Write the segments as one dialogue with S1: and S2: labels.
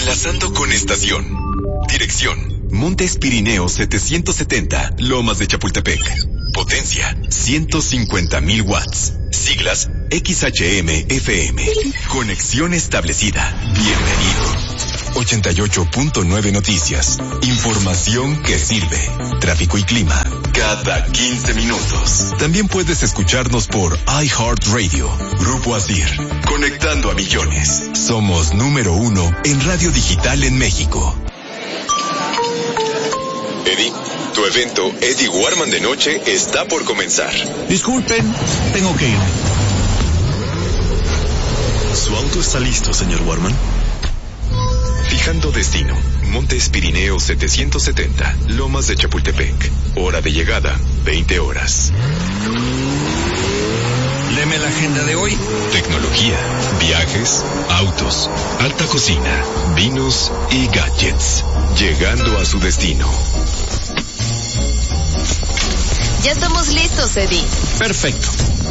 S1: enlazando con estación. Dirección: Montes Pirineos 770, Lomas de Chapultepec. Potencia: 150,000 watts. Siglas: XHM-FM. Conexión establecida. Bienvenido. 88.9 Noticias. Información que sirve. Tráfico y clima cada 15 minutos. También puedes escucharnos por iHeartRadio. Grupo Asir. Conectando a millones. Somos número 1 en radio digital en México. Eddie, tu evento Eddie Warman de noche está por comenzar.
S2: Disculpen, tengo que ir.
S3: ¿Su auto está listo, señor Warman?
S1: Fijando destino: Montes Pirineos 770, Lomas de Chapultepec. Hora de llegada: 20 horas.
S2: Léeme la agenda de hoy.
S1: Tecnología, viajes, autos, alta cocina, vinos y gadgets. Llegando a su destino.
S4: Ya estamos listos, Eddie.
S2: Perfecto.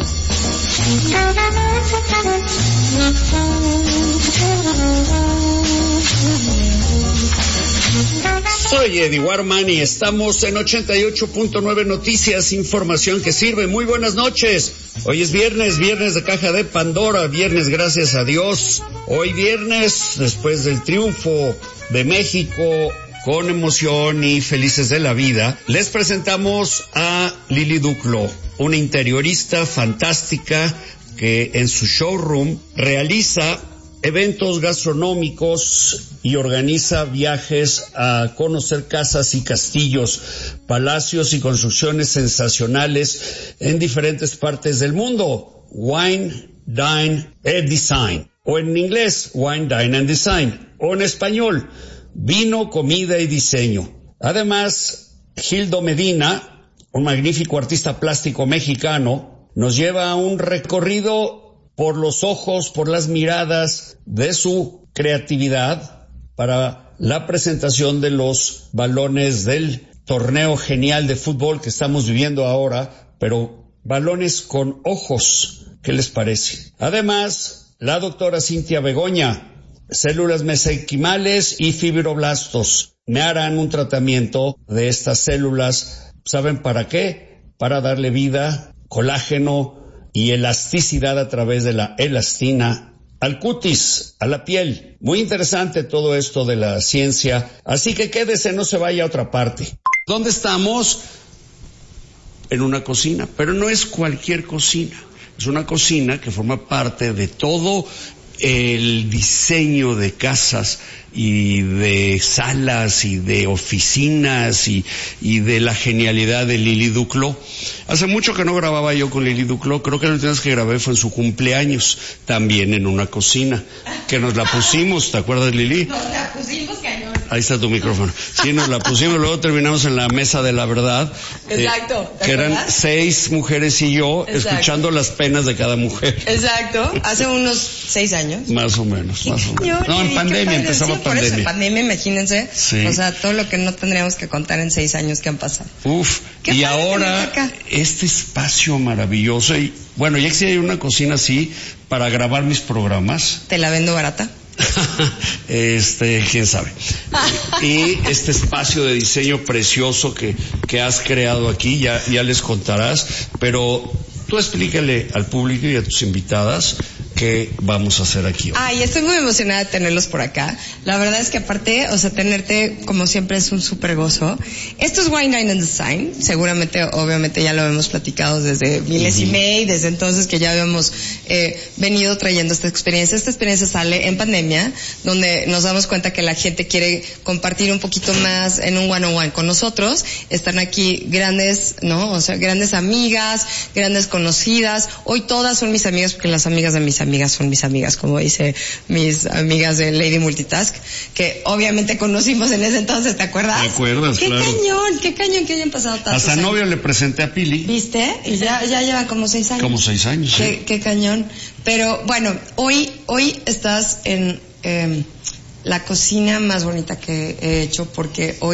S2: Soy Eddie Warman y estamos en 88.9 Noticias, información que sirve. Muy buenas noches. Hoy es viernes de Caja de Pandora, viernes gracias a Dios. Hoy viernes, después del triunfo de México, con emoción y felices de la vida, les presentamos a Lili Duclos, una interiorista fantástica que en su showroom realiza eventos gastronómicos y organiza viajes a conocer casas y castillos, palacios y construcciones sensacionales en diferentes partes del mundo. Wine, Dine and Design, o en inglés Wine, Dine and Design, o en español Vino, Comida y Diseño. Además, Gildo Medina, un magnífico artista plástico mexicano, nos lleva a un recorrido por los ojos, por las miradas de su creatividad para la presentación de los balones del torneo genial de fútbol que estamos viviendo ahora, pero balones con ojos. ¿Qué les parece? Además, la doctora Cintia Begoña, células mesenquimales y fibroblastos. Me harán un tratamiento de estas células. ¿Saben para qué? Para darle vida, colágeno y elasticidad a través de la elastina al cutis, a la piel. Muy interesante todo esto de la ciencia, así que quédese, no se vaya a otra parte. ¿Dónde estamos? En una cocina, pero no es cualquier cocina. Es una cocina que forma parte de todo el diseño de casas y de salas y de oficinas y de la genialidad de Lili Duclos. Hace mucho que no grababa yo con Lili Duclos, creo que la última vez que grabé fue en su cumpleaños, también en una cocina, que nos la pusimos, ¿te acuerdas, Lili?
S5: Nos la pusimos, cañón.
S2: Ahí está tu micrófono. Sí, nos la pusimos, luego terminamos en la mesa de la verdad.
S5: Exacto.
S2: Que eran 6 mujeres y yo, exacto, escuchando las penas de cada mujer.
S5: Exacto, hace unos 6 años.
S2: Más o menos. No, en pandemia, empezaba
S5: sí, pandemia. Por eso, en pandemia, imagínense.
S2: Sí.
S5: O sea, todo lo que no tendríamos que contar en 6 años que han pasado.
S2: Uf, y ahora, este espacio maravilloso, y bueno, ya existe una cocina así para grabar mis programas.
S5: ¿Te la vendo barata?
S2: Quién sabe. Y este espacio de diseño precioso que has creado aquí, ya les contarás, pero tú explícale al público y a tus invitadas qué vamos a hacer aquí hoy.
S5: Ay, estoy muy emocionada de tenerlos por acá. La verdad es que aparte, o sea, tenerte como siempre es un súper gozo. Esto es Wine, Dine and Design. Seguramente, obviamente ya lo hemos platicado desde miles y May, desde entonces que ya habíamos venido trayendo esta experiencia. Esta experiencia sale en pandemia, donde nos damos cuenta que la gente quiere compartir un poquito más en un one-on-one con nosotros. Están aquí grandes, ¿no? O sea, grandes amigas, grandes conocidas. Hoy todas son mis amigas porque las amigas de mis amigas son mis amigas, como dice mis amigas de Lady Multitask, que obviamente conocimos en ese entonces, ¿te acuerdas?
S2: ¿Te acuerdas? Claro.
S5: Qué cañón que hayan pasado tantos
S2: Hasta
S5: años.
S2: novio le presenté a Pili.
S5: ¿Viste? Y ya llevan como 6 años.
S2: Como 6 años, sí.
S5: Qué cañón. Pero bueno, hoy estás en la cocina más bonita que he hecho, porque hoy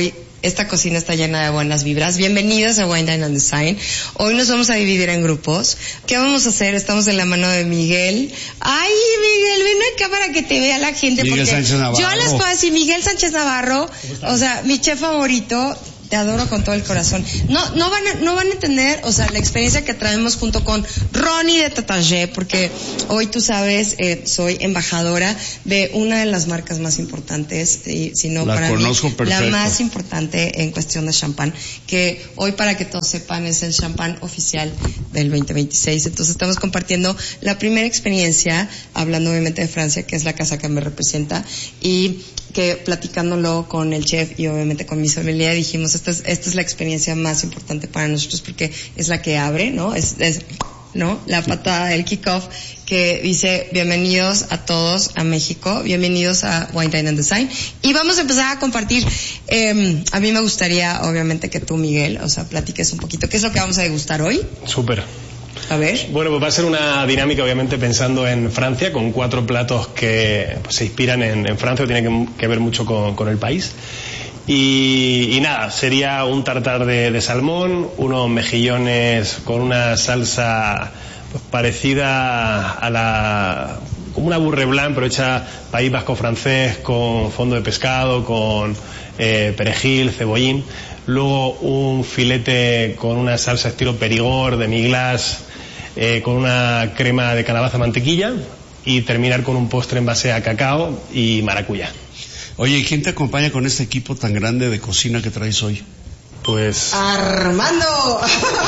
S5: esta cocina está llena de buenas vibras. Bienvenidos a Wine, Dine and Design. Hoy nos vamos a dividir en grupos. ¿Qué vamos a hacer? Estamos en la mano de Miguel. Ay, Miguel, ven acá para que te vea la gente.
S2: Miguel
S5: porque
S2: Sánchez Navarro.
S5: Yo les puedo decir, Miguel Sánchez Navarro, o sea, mi chef favorito. Te adoro con todo el corazón. No van a entender, o sea, la experiencia que traemos junto con Ronnie de Tatagé, porque hoy tú sabes, soy embajadora de una de las marcas más importantes, si no para mí, la más importante en cuestión de champán, que hoy, para que todos sepan, es el champán oficial del 2026. Entonces estamos compartiendo la primera experiencia, hablando obviamente de Francia, que es la casa que me representa, y que platicándolo con el chef y obviamente con mi sommelier dijimos, esta es la experiencia más importante para nosotros porque es la que abre, ¿no? Es ¿no? La patada del kickoff que dice, bienvenidos a todos a México, bienvenidos a Wine, Dine and Design. Y vamos a empezar a compartir, a mí me gustaría obviamente que tú, Miguel, o sea, platiques un poquito, ¿qué es lo que vamos a degustar hoy?
S6: Súper.
S5: A ver.
S6: Bueno, pues va a ser una dinámica obviamente pensando en Francia, con 4 platos que pues, se inspiran en Francia, tiene que ver mucho con el país. Y nada, sería un tartar de salmón, unos mejillones con una salsa pues, parecida a como una bourre blanc, pero hecha País Vasco francés, con fondo de pescado, con perejil, cebollín. Luego un filete con una salsa estilo Perigord de Miglas, con una crema de calabaza mantequilla, y terminar con un postre en base a cacao y maracuyá.
S2: Oye, ¿quién te acompaña con este equipo tan grande de cocina que traes hoy?
S6: Pues
S5: Armando,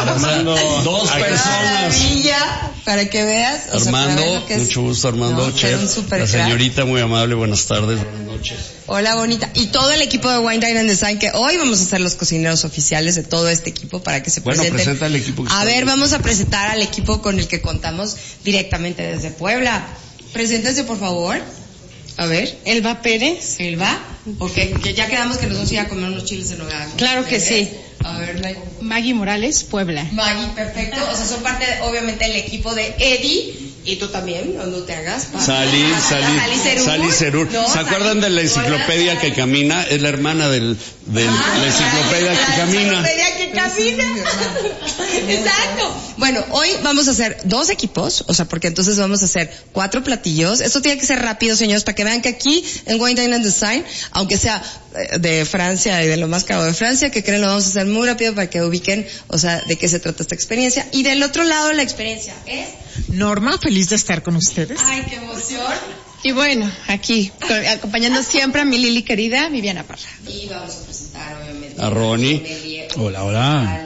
S2: 2 personas.
S5: Maravilla, para que veas.
S2: Armando,
S5: ver lo que es,
S2: mucho gusto, Armando,
S5: no,
S2: chef. La señorita muy amable, buenas tardes, buenas noches.
S5: Hola, bonita. Y todo el equipo de Wine, Dine and Design, que hoy vamos a ser los cocineros oficiales de todo este equipo para que se presenten.
S2: Bueno, presenta al equipo.
S5: A ver, vamos a presentar al equipo con el que contamos directamente desde Puebla. Preséntense, por favor. A ver.
S7: Elba Pérez.
S5: Elba. Ok, que ya quedamos que nos vamos a ir a comer unos chiles en nogada.
S7: Claro que sí.
S5: A ver,
S7: Maggie Morales, Puebla.
S5: Maggie, perfecto. O sea, son parte, obviamente, del equipo de Eddie. Y tú también, cuando te hagas.
S2: Sally Cerur.
S5: No,
S2: ¿Se acuerdan de la enciclopedia que camina? Es la hermana de la enciclopedia que camina.
S5: La enciclopedia que camina. Exacto. Bueno, hoy vamos a hacer 2 equipos, o sea, porque entonces vamos a hacer 4 platillos. Esto tiene que ser rápido, señores, para que vean que aquí en Wine, Dine and Design, aunque sea de Francia y de lo más caro de Francia, que creen lo vamos a hacer muy rápido para que ubiquen, o sea, de qué se trata esta experiencia. Y del otro lado la experiencia es...
S7: Norma, feliz de estar con ustedes.
S5: ¡Ay, qué emoción!
S7: Y bueno, aquí, acompañando siempre a mi Lili querida, Viviana Parra.
S5: Y vamos a presentar, obviamente,
S2: a Ronnie.
S8: Hola.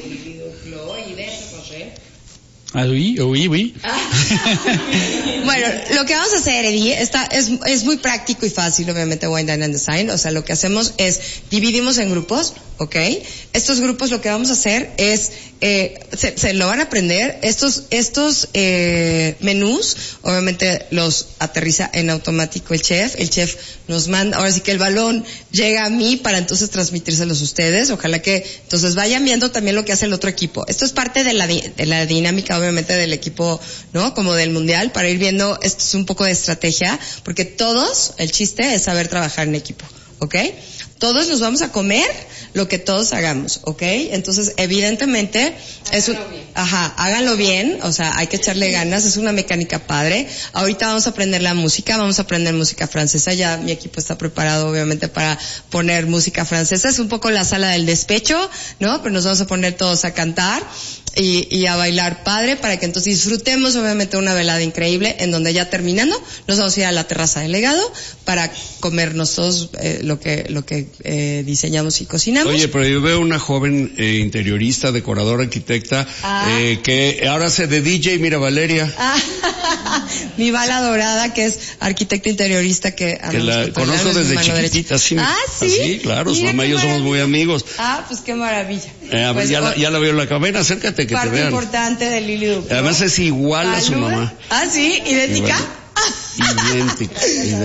S8: Ah, oui.
S5: Bueno, lo que vamos a hacer, Eddie, es muy práctico y fácil, obviamente, Wine, Dine and Design. O sea, lo que hacemos es, dividimos en grupos, ¿ok? Estos grupos lo que vamos a hacer es, se lo van a aprender. Estos menús, obviamente, los aterriza en automático el chef. El chef nos manda, ahora sí que el balón llega a mí para entonces transmitírselos a ustedes. Ojalá que, entonces, vayan viendo también lo que hace el otro equipo. Esto es parte de la dinámica, obviamente, del equipo, ¿no? Como del mundial, para ir viendo, esto es un poco de estrategia, porque todos, el chiste es saber trabajar en equipo, ¿ok? Todos nos vamos a comer lo que todos hagamos, ¿ok? Entonces, evidentemente, háganlo bien, o sea, hay que echarle ganas, es una mecánica padre. Ahorita vamos a aprender la música, vamos a aprender música francesa, ya mi equipo está preparado, obviamente, para poner música francesa. Es un poco la sala del despecho, ¿no? Pero nos vamos a poner todos a cantar y a bailar padre, para que entonces disfrutemos, obviamente, una velada increíble, en donde ya terminando, nos vamos a ir a la terraza del legado para comernos todos lo que diseñamos y cocinamos.
S2: Oye, pero yo veo una joven interiorista, decoradora, arquitecta, que ahora hace de DJ, mira, Valeria.
S5: Mi bala dorada, que es arquitecta interiorista, que
S2: la conozco desde chiquitita, sí.
S5: ¿sí?
S2: Claro, su mamá y yo somos muy amigos.
S5: Pues qué maravilla.
S2: Pues, ya la veo en la cabina, acércate que te vean.
S5: Parte importante de Lili Duclos.
S2: Además es igual a su mamá.
S5: ¿Sí? ¿Idéntica?
S2: Idéntica.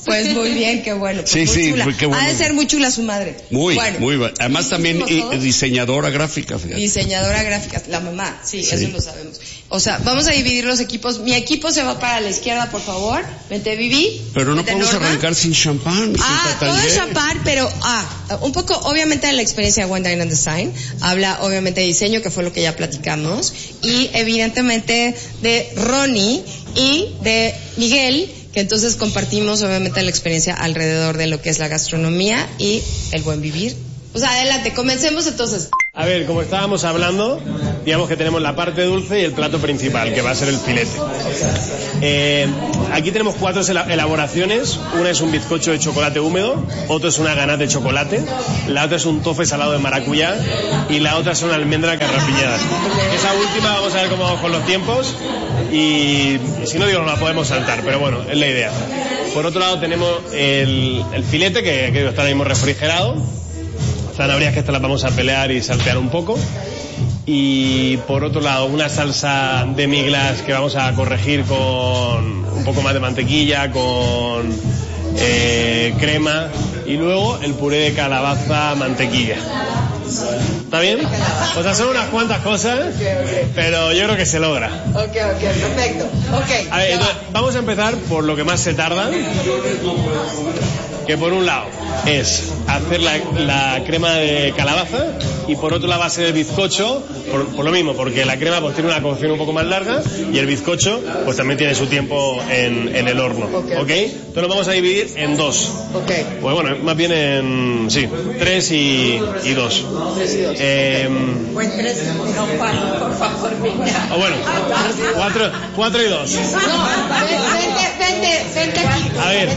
S5: Pues muy bien, qué bueno. Pues
S2: Sí,
S5: muy
S2: sí,
S5: chula.
S2: qué bueno.
S5: Ha de ser muy chula su madre.
S2: Muy,
S5: bueno,
S2: muy bueno. Además también
S5: todos?
S2: diseñadora gráfica, fíjate.
S5: Diseñadora gráfica, la mamá, sí, eso lo sabemos. O sea, vamos a dividir los equipos. Mi equipo se va para la izquierda, por favor. Vente, Vivi.
S2: Pero no
S5: Vente,
S2: podemos
S5: Norma.
S2: arrancar sin champán.
S5: Todo es champán, pero un poco obviamente de la experiencia de One Dine and Design. Habla obviamente de diseño, que fue lo que ya platicamos, y evidentemente de Ronnie y de Miguel, que entonces compartimos obviamente la experiencia alrededor de lo que es la gastronomía y el buen vivir. Pues adelante, comencemos entonces.
S6: A ver, como estábamos hablando, digamos que tenemos la parte dulce y el plato principal, que va a ser el filete. Aquí tenemos 4 elaboraciones. Una es un bizcocho de chocolate húmedo, otro es una ganache de chocolate, la otra es un tofe salado de maracuyá y la otra son almendras carrapiñadas. Esa última vamos a ver cómo vamos con los tiempos y si no digo no la podemos saltar, pero bueno, es la idea. Por otro lado tenemos el filete que está ahora mismo refrigerado. Zanahorias que estas las vamos a pelear y saltear un poco. Y por otro lado una salsa de miglas que vamos a corregir con un poco más de mantequilla, con crema y luego el puré de calabaza mantequilla. ¿Está bien? O sea, son unas cuantas cosas, pero yo creo que se logra.
S5: Ok, perfecto. Okay,
S6: a ver, entonces, vamos a empezar por lo que más se tarda, que por un lado es hacer la crema de calabaza y por otro la base del bizcocho, por lo mismo, porque la crema pues tiene una cocción un poco más larga y el bizcocho pues también tiene su tiempo en el horno, ¿ok? Entonces lo vamos a dividir en 2. Pues bueno, más bien en, 3 y 2.
S5: Pues 3, no, Juan, por favor, mira.
S6: O bueno, 4 y 2.
S5: Vente aquí.
S6: A ver,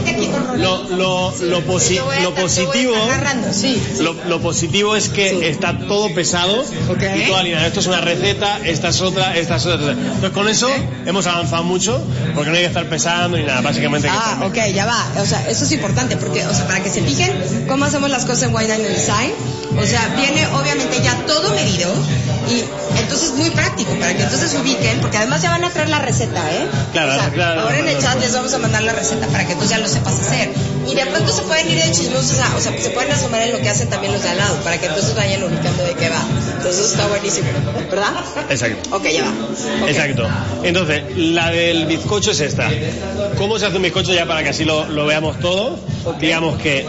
S6: lo positivo es que está todo pesado y toda alineado. Esto es una receta, esta es otra. Entonces con eso hemos avanzado mucho porque no hay que estar pesando ni nada, básicamente.
S5: Ya va. O sea, eso es importante porque, o sea, para que se fijen cómo hacemos las cosas en Wine Dine and Design, o sea, viene obviamente ya todo medido y entonces muy práctico para que entonces ubiquen, porque además ya van a traer la receta, ¿eh?
S6: Claro,
S5: o sea,
S6: claro.
S5: Ahora en el chat les vamos a mandar la receta para que entonces ya lo sepas hacer. Y de pronto se pueden ir de chismosos, o sea, se pueden asomar en lo que hacen también los de al lado, para que entonces vayan ubicando de qué va. Entonces está buenísimo, ¿verdad?
S6: Exacto.
S5: Ok, ya va.
S6: Exacto. Entonces, la del bizcocho es esta. ¿Cómo se hace un bizcocho ya para que así lo veamos todo? Digamos que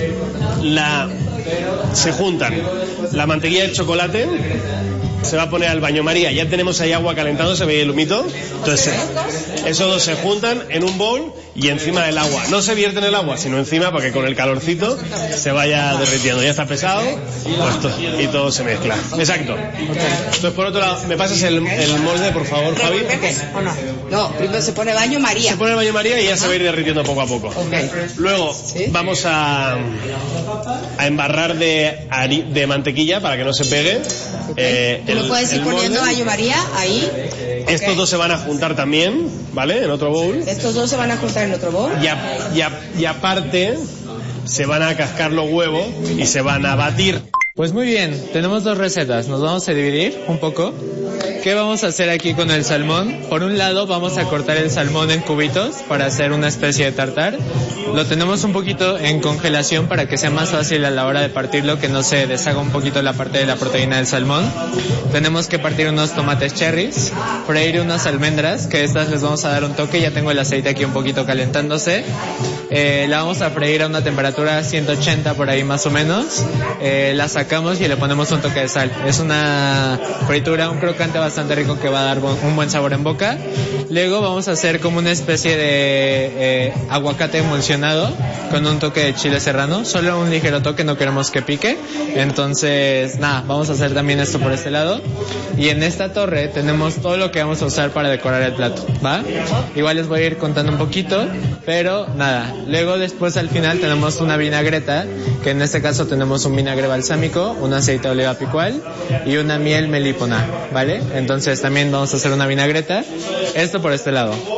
S6: se juntan la mantequilla y el chocolate, se va a poner al baño María, ya tenemos ahí agua calentándose, ¿veis el humito? Entonces, esos dos se juntan en un bowl y encima del agua. No se vierte en el agua, sino encima para que con el calorcito se vaya derritiendo. Ya está pesado y todo se mezcla. Exacto. Entonces, por otro lado, ¿me pasas el molde, por favor, Javi?
S5: ¿O no? No, primero se pone baño María.
S6: Se pone el baño María y ya se va a ir derritiendo poco a poco. Luego vamos a embarrar de mantequilla para que no se pegue.
S5: ¿Tú lo puedes ir poniendo baño María ahí?
S6: Estos dos se van a juntar también, ¿vale? En otro bowl.
S5: Estos dos se van a juntar en otro bowl.
S6: Y aparte se van a cascar los huevos y se van a batir.
S9: Pues muy bien, tenemos 2 recetas, nos vamos a dividir un poco. ¿Qué vamos a hacer aquí con el salmón? Por un lado vamos a cortar el salmón en cubitos para hacer una especie de tartar. Lo tenemos un poquito en congelación para que sea más fácil a la hora de partirlo, que no se deshaga un poquito la parte de la proteína del salmón. Tenemos que partir unos tomates cherries, freír unas almendras, que estas les vamos a dar un toque, ya tengo el aceite aquí un poquito calentándose. La vamos a freír a una temperatura 180 por ahí más o menos. La sacamos y le ponemos un toque de sal. Es una fritura, un crocante bastante rico que va a dar un buen sabor en boca. Luego vamos a hacer como una especie de aguacate emulsionado con un toque de chile serrano, solo un ligero toque, no queremos que pique. Entonces, nada, vamos a hacer también esto por este lado. Y en esta torre tenemos todo lo que vamos a usar para decorar el plato, ¿va? Igual les voy a ir contando un poquito, pero nada. Luego después al final tenemos una vinagreta, que en este caso tenemos un vinagre balsámico, un aceite de oliva picual y una miel melípona, ¿vale? Entonces también vamos a hacer una vinagreta. Esto por este lado.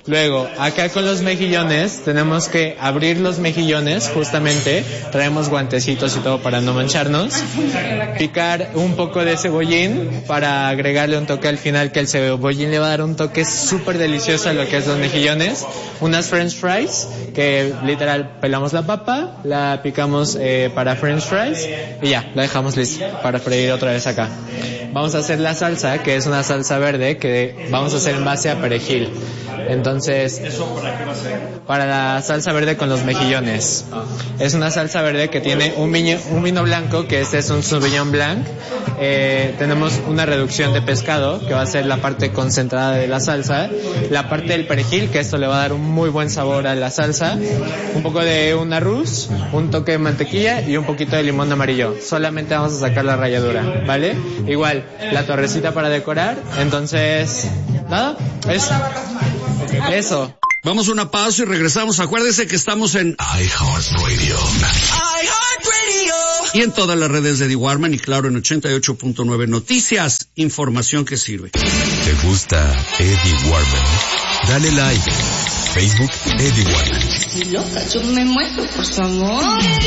S9: Luego, acá con los mejillones, tenemos que abrir los mejillones, justamente. Traemos guantecitos y todo para no mancharnos. Picar un poco de cebollín para agregarle un toque al final, que el cebollín le va a dar un toque súper delicioso a lo que es los mejillones. Unas french fries, que literal pelamos la papa, la picamos para french fries y ya, la dejamos lista para freír otra vez acá. Vamos a hacer la salsa, que es una salsa verde que vamos a hacer en base a perejil. Entonces, para la salsa verde con los mejillones. Es una salsa verde que tiene un vino blanco, que este es un Sauvignon Blanc. Tenemos una reducción de pescado, que va a ser la parte concentrada de la salsa. La parte del perejil, que esto le va a dar un muy buen sabor a la salsa. Un poco de un arroz, un toque de mantequilla y un poquito de limón amarillo. Solamente vamos a sacar la ralladura, ¿vale? Igual, la torrecita para decorar. Entonces, nada, eso.
S2: Vamos a una pausa y regresamos. Acuérdese que estamos en
S1: iHeartRadio.
S2: Y en todas las redes de Eddie Warman y claro en 88.9 Noticias, información que sirve.
S1: ¿Te gusta Eddie Warman? Dale like. Facebook Eddie Warman.
S5: Sí, loca, yo me muero, por favor.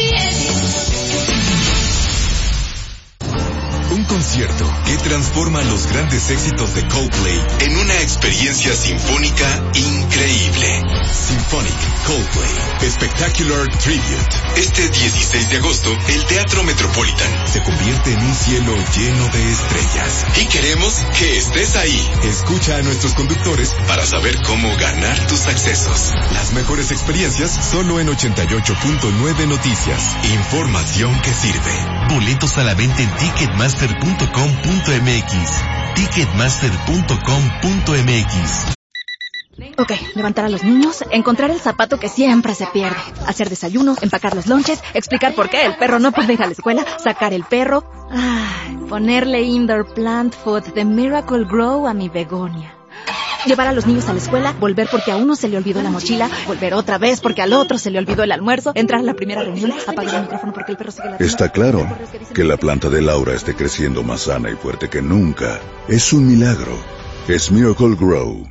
S1: Un concierto que transforma los grandes éxitos de Coldplay en una experiencia sinfónica increíble. Symphonic Coldplay Spectacular Tribute. Este 16 de agosto, el Teatro Metropolitan se convierte en un cielo lleno de estrellas. Y queremos que estés ahí. Escucha a nuestros conductores para saber cómo ganar tus accesos. Las mejores experiencias solo en 88.9 Noticias. Información que sirve. Boletos a la venta en Ticketmaster.com.mx. Ticketmaster.com.mx.
S10: Ok, levantar a los niños, encontrar el zapato que siempre se pierde, hacer desayuno, empacar los lonches, explicar por qué el perro no puede ir a la escuela, sacar el perro, ponerle indoor plant food de Miracle Grow a mi begonia. Llevar a los niños a la escuela, volver porque a uno se le olvidó la mochila, volver otra vez porque al otro se le olvidó el almuerzo, entrar a la primera reunión, apagar el micrófono porque el perro sigue ladrando.
S11: Está claro que la planta de Laura esté creciendo más sana y fuerte que nunca. Es un milagro. Es Miracle Grow.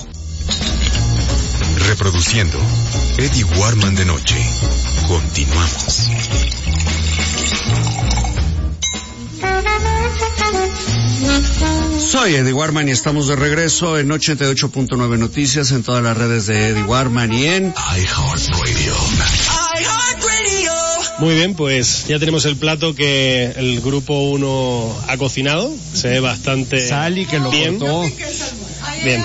S1: Reproduciendo Eddie Warman de noche. Continuamos.
S2: Soy Eddie Warman y estamos de regreso en 88.9 Noticias, en todas las redes de Eddie Warman y en
S1: iHeartRadio.
S6: Muy bien, pues ya tenemos el plato que el grupo 1 ha cocinado. Se ve bastante
S2: Sally que lo
S6: bien.
S2: cortó.
S6: Bien.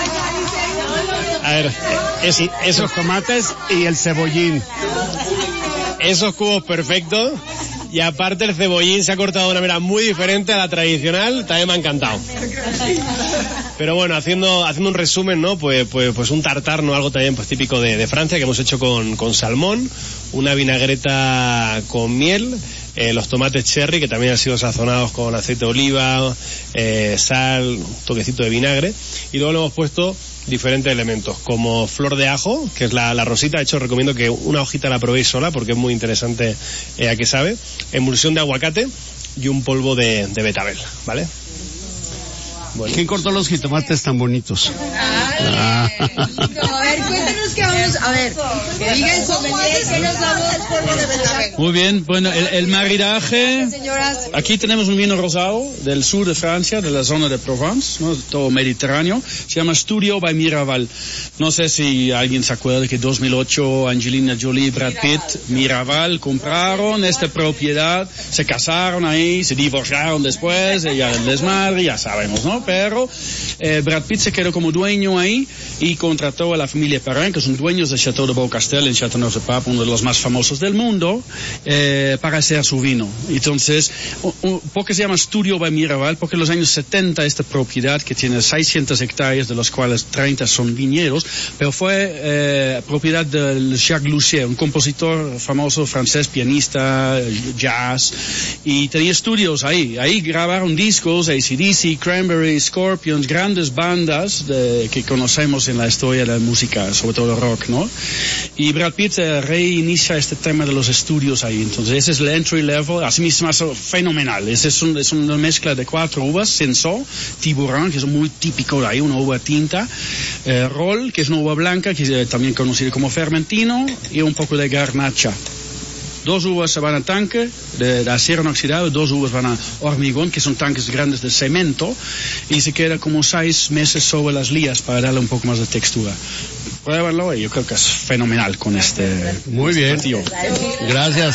S6: A ver,
S2: esos tomates y el cebollín.
S6: Esos cubos perfectos. Y aparte el cebollín se ha cortado de una manera muy diferente a la tradicional, también me ha encantado. Pero bueno, haciendo un resumen, ¿no? Pues un tartar, ¿no? Algo también pues típico de Francia, que hemos hecho con salmón, una vinagreta con miel, los tomates cherry, que también han sido sazonados con aceite de oliva, sal, un toquecito de vinagre, y luego le hemos puesto diferentes elementos, como flor de ajo, que es la rosita. De hecho, recomiendo que una hojita la probéis sola, porque es muy interesante a qué sabe. Emulsión de aguacate y un polvo de betabel, ¿vale? Bueno.
S2: ¿Quién cortó los jitomates tan bonitos?
S5: A ver, cuéntanos qué vamos a ver. Que diga el sommelier que nos damos el polvo de betabel.
S8: Muy bien, bueno, el maridaje.
S5: Señoras.
S8: Aquí tenemos un vino rosado del sur de Francia, de la zona de Provence, ¿no? Todo mediterráneo. Se llama Studio by Miraval. No sé si alguien se acuerda que 2008 Angelina Jolie y Brad Pitt, Miraval, compraron esta propiedad, se casaron ahí, se divorciaron después, ya el desmadre, ya sabemos, ¿no? Pero Brad Pitt se quedó como dueño ahí y contrató a la familia Perrin, que son dueños del Château de Beaucastel en Châteauneuf-du-Pape, uno de los más famosos del mundo, para hacer su vino. Entonces, ¿por qué se llama Studio by Miraval? Porque en los años 70 esta propiedad, que tiene 600 hectáreas, de los cuales 30 son viñedos, pero fue propiedad de Jacques Lussier, un compositor famoso francés, pianista, jazz, y tenía estudios ahí. Ahí grabaron discos, AC/DC, Cranberries, Scorpions, grandes bandas conocemos en la historia de la música, sobre todo el rock, ¿no? Y Brad Pitt reinicia este tema de los estudios ahí. Entonces ese es el entry level, así mismo es fenomenal. Es una mezcla de 4 uvas, Cinsault, Tiburón, que es muy típico de ahí, una uva tinta, Roll, que es una uva blanca, que es también conocida como Fermentino, y un poco de Garnacha. 2 uvas se van a tanque de acero inoxidable, 2 uvas van a hormigón, que son tanques grandes de cemento, y se queda como 6 meses sobre las lías para darle un poco más de textura. Pruébalo y yo creo que es fenomenal con este.
S2: Muy bien. Platillo. Gracias.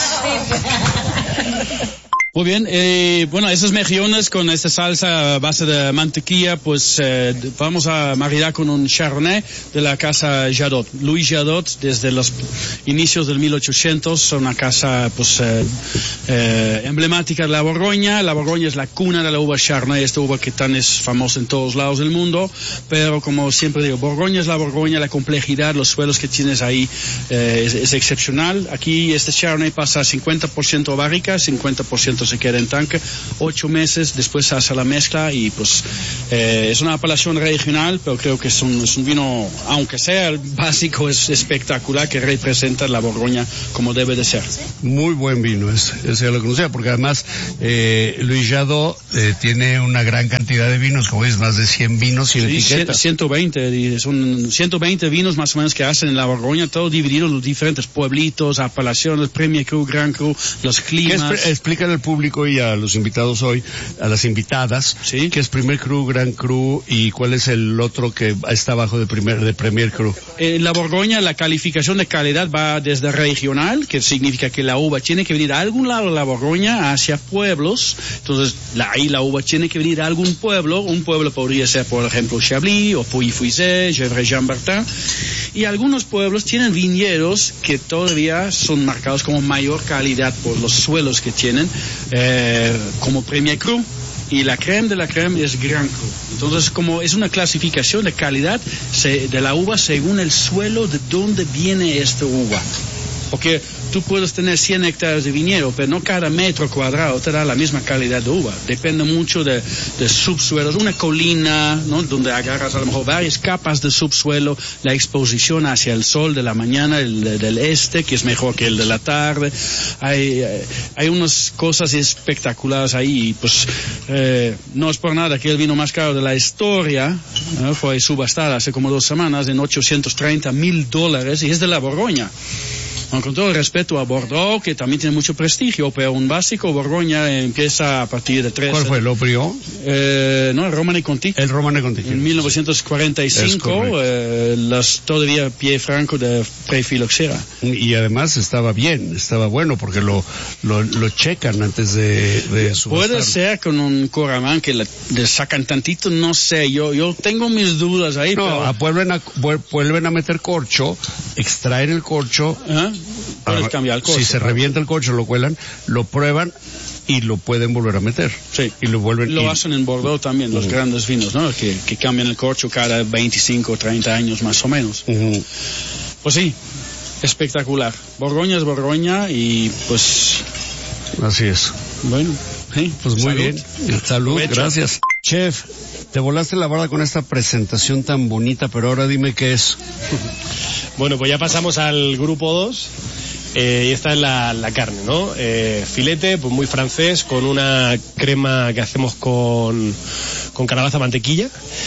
S8: Muy bien, bueno, esas mejillones con esta salsa a base de mantequilla, pues vamos a maridar con un Chardonnay de la casa Jadot. Louis Jadot, desde los inicios del 1800, una casa pues emblemática de la Borgoña. La Borgoña es la cuna de la uva Chardonnay, esta uva que tan es famosa en todos lados del mundo, pero como siempre digo, Borgoña es la Borgoña, la complejidad, los suelos que tienes ahí es excepcional. Aquí este Chardonnay pasa a 50% barrica, 50% se queda en tanque, 8 meses, después se hace la mezcla y pues es una apelación regional, pero creo que es un vino, aunque sea el básico, es espectacular, que representa la Borgoña como debe de ser.
S2: Muy buen vino, ese ya lo conocía, porque además Louis Jadot tiene una gran cantidad de vinos, como es más de 100 vinos sin etiqueta.
S8: 120, son 120 vinos más o menos que hacen en la Borgoña, todo dividido en los diferentes pueblitos, apelaciones, Premier Cru, Grand Cru, los climas.
S2: Explícale al público y a los invitados hoy, a las invitadas, ¿sí? ¿Qué es Premier Cru, Grand Cru y cuál es el otro que está abajo de Premier Cru?
S8: En la Borgoña la calificación de calidad va desde regional, que significa que la uva tiene que venir a algún lado de la Borgoña hacia pueblos, entonces ahí la uva tiene que venir a algún pueblo, un pueblo podría ser por ejemplo Chablis o Pouilly-Fuisset, Gevrey-Chambertin, y algunos pueblos tienen viñedos que todavía son marcados como mayor calidad por los suelos que tienen, como Premier Cru, y la crème de la crème es Grand Cru. Entonces, como es una clasificación de calidad de la uva según el suelo de donde viene esta uva. Porque tú puedes tener 100 hectáreas de viñedo, pero no cada metro cuadrado te da la misma calidad de uva. Depende mucho de subsuelos. Una colina, ¿no? Donde agarras a lo mejor varias capas de subsuelo, la exposición hacia el sol de la mañana, el del este, que es mejor que el de la tarde. Hay unas cosas espectaculares ahí. Y pues no es por nada que el vino más caro de la historia fue subastado hace como 2 semanas en $830,000 y es de la Borgoña. Con todo el respeto a Bordeaux, que también tiene mucho prestigio, pero un básico Borgoña empieza a partir de 13.
S2: ¿Cuál fue el Oprio?
S8: No, el Romane Conti.
S2: El Romane Conti.
S8: En 1945, todavía pie franco de Prefiloxera.
S2: Y además estaba bien, estaba bueno, porque lo checan antes de subastar.
S8: Puede ser con un Coramán que le sacan tantito, no sé, yo tengo mis dudas ahí.
S2: No,
S8: pero...
S2: vuelven a meter corcho, extraen el corcho.
S8: Puedes cambiar el corcho.
S2: Si se revienta el corcho, lo cuelan, lo prueban y lo pueden volver a meter.
S8: Sí.
S2: Y lo vuelven.
S8: Lo hacen en Bordeaux también, los grandes vinos, ¿no? Que cambian el corcho cada 25 o 30 años más o menos. Pues sí, espectacular. Borgoña es Borgoña y pues...
S2: Así es.
S8: Bueno, sí,
S2: pues muy
S8: salud.
S2: bien. Salud, gracias. Chef, te volaste la barda con esta presentación tan bonita, pero ahora dime qué es.
S6: Bueno, pues ya pasamos al grupo 2. Y esta es la carne, ¿no? Filete, pues muy francés, con una crema que hacemos con calabaza mantequilla.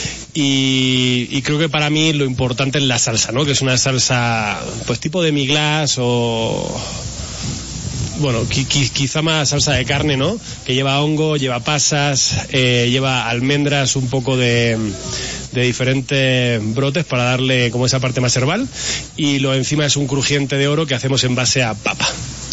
S6: Y creo que para mí lo importante es la salsa, ¿no? Que es una salsa, pues tipo de miglas o... Bueno, quizá más salsa de carne, ¿no? Que lleva hongo, lleva pasas, lleva almendras, un poco de diferentes brotes para darle como esa parte más herbal. Y lo encima es un crujiente de oro que hacemos en base a papa.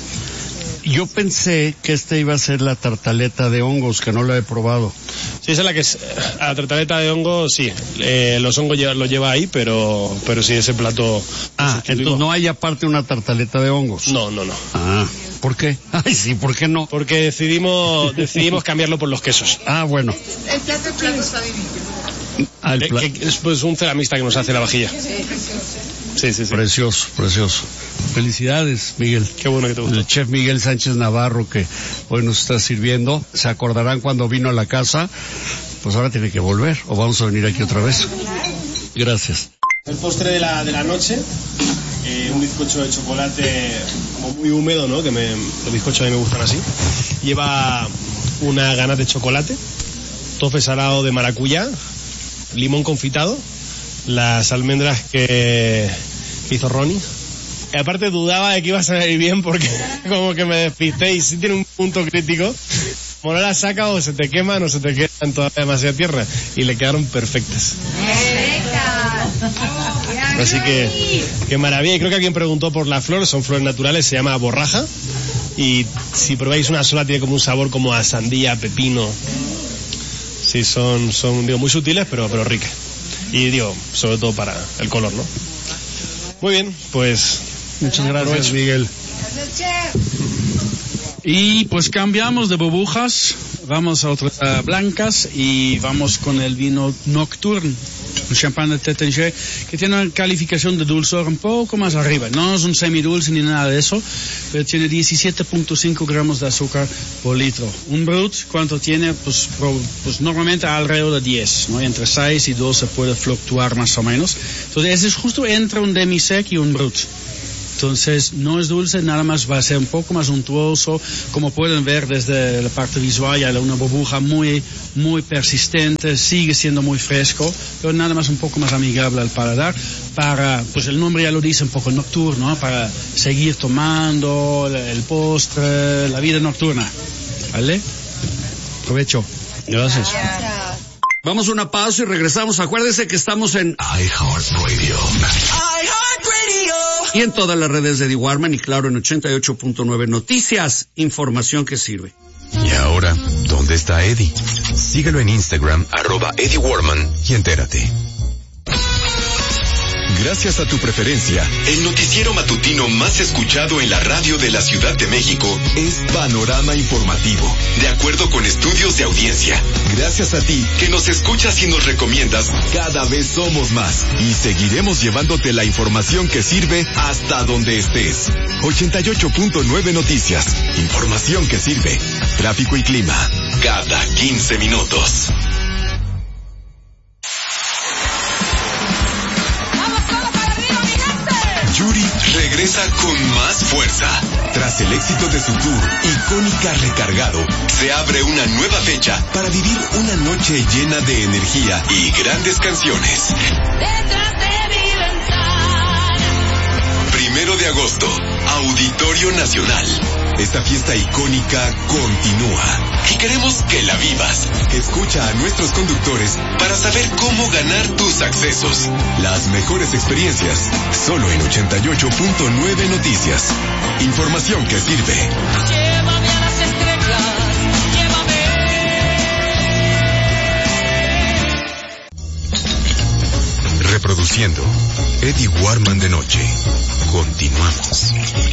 S2: Yo pensé que esta iba a ser la tartaleta de hongos, que no la he probado.
S6: Sí, esa es la que es. A la tartaleta de hongos, sí. Los hongos lo lleva ahí, pero sí, ese plato.
S2: Entonces no hay aparte una tartaleta de hongos.
S6: No.
S2: ¿Por qué? Ay, sí, ¿por qué no?
S6: Porque decidimos cambiarlo por los quesos.
S2: Bueno.
S7: El plato está divino.
S6: Que es pues un ceramista que nos hace la vajilla. Sí.
S2: Precioso. Felicidades, Miguel.
S6: Qué bueno que te gustó.
S2: El chef Miguel Sánchez Navarro, que hoy nos está sirviendo. Se acordarán cuando vino a la casa. Pues ahora tiene que volver, o vamos a venir aquí otra vez. Gracias.
S6: El postre de la noche, un bizcocho de chocolate como muy húmedo, ¿no? Los bizcochos a mí me gustan así. Lleva una ganache de chocolate, tofe salado de maracuyá, limón confitado, las almendras que hizo Ronnie. Y aparte dudaba de que iba a salir bien porque como que me despisté y sí tiene un punto crítico. Como no la saca o se te queman o se te quedan todavía demasiado tiernas y le quedaron perfectas. Así que qué maravilla. Y creo que alguien preguntó por la flor, son flores naturales, se llama borraja. Y si probáis una sola tiene como un sabor como a sandía, pepino. Sí, son digo, muy sutiles pero ricas. Y digo, sobre todo para el color, ¿no? Muy bien, pues
S8: muchas gracias, Miguel. Y pues cambiamos de burbujas, vamos a otras blancas y vamos con el vino Nocturne, un champán de Taittinger que tiene una calificación de dulzor un poco más arriba. No es un semidulce ni nada de eso, pero tiene 17.5 gramos de azúcar por litro. Un brut, ¿cuánto tiene? Pues normalmente alrededor de 10, ¿no? Entre 6 y 12 puede fluctuar más o menos. Entonces ese es justo entre un demi-sec y un brut. Entonces no es dulce, nada más va a ser un poco más untuoso. Como pueden ver desde la parte visual, ya una burbuja muy persistente, sigue siendo muy fresco, pero nada más un poco más amigable al paladar. Pues el nombre ya lo dice, un poco nocturno, ¿no? Para seguir tomando el postre, la vida nocturna. ¿Vale? Provecho.
S2: Gracias. Vamos a una pausa y regresamos. Acuérdense que estamos en
S1: iHeartRadio.
S2: Y en todas las redes de Eddie Warman y claro en 88.9 Noticias, información que sirve.
S1: Y ahora, ¿dónde está Eddie? Síguelo en Instagram, @Eddie Warman y entérate. Gracias a tu preferencia, el noticiero matutino más escuchado en la radio de la Ciudad de México es Panorama Informativo, de acuerdo con estudios de audiencia. Gracias a ti, que nos escuchas y nos recomiendas, cada vez somos más y seguiremos llevándote la información que sirve hasta donde estés. 88.9 Noticias, información que sirve. Tráfico y clima, cada 15 minutos. Yuri regresa con más fuerza. Tras el éxito de su tour, Icónica Recargado, se abre una nueva fecha para vivir una noche llena de energía y grandes canciones. 1 de agosto, Auditorio Nacional. Esta fiesta icónica continúa y queremos que la vivas. Escucha a nuestros conductores para saber cómo ganar tus accesos. Las mejores experiencias, solo en 88.9 Noticias. Información que sirve.
S12: Llévame a las estrellas, llévame.
S1: Reproduciendo Eddie Warman de noche. Continuamos.